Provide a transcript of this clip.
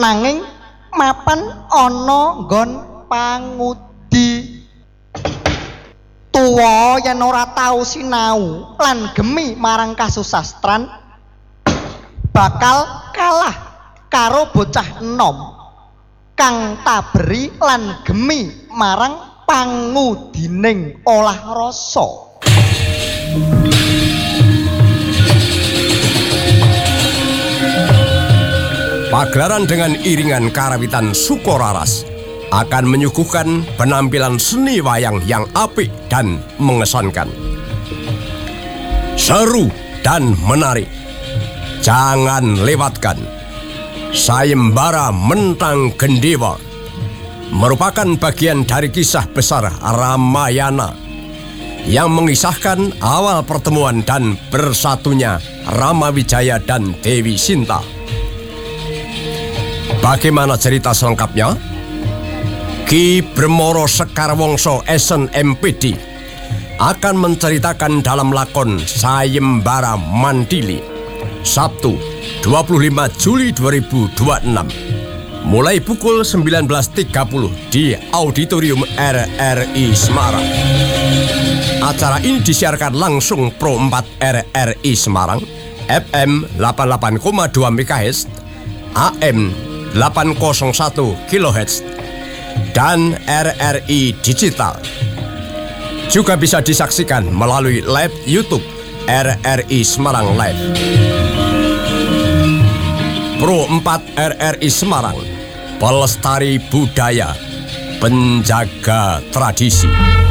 nanging mapan ana nggon pangudi. Tuwa yen ora tau sinau lan gemi marang kasusastran bakal kalah karo bocah enom kang taberi lan gemi marang pangudining olah rasa. Pagelaran dengan iringan karawitan Sukoraras akan menyuguhkan penampilan seni wayang yang apik dan mengesankan. Seru dan menarik. Jangan lewatkan. Sayembara Mentang Gendewa merupakan bagian dari kisah besar Ramayana yang mengisahkan awal pertemuan dan bersatunya Ramawijaya dan Dewi Sinta. Bagaimana cerita selengkapnya? Ki Bremoro Sekarwongso SNMPD akan menceritakan dalam lakon Sayembara Mandili Sabtu 25 Juli 2026 mulai pukul 19.30 di Auditorium RRI Semarang. Acara ini disiarkan langsung Pro 4 RRI Semarang FM 88,2 MHz AM 801 kHz dan RRI Digital. Juga bisa disaksikan melalui live YouTube RRI Semarang Live. Pro 4 RRI Semarang, pelestari budaya, penjaga tradisi.